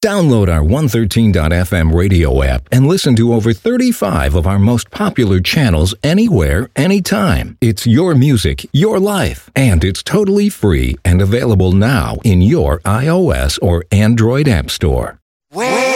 Download our 113.fm radio app and listen to over 35 of our most popular channels anywhere, anytime. It's your music, your life, and it's totally free and available now in your iOS or Android app store. Where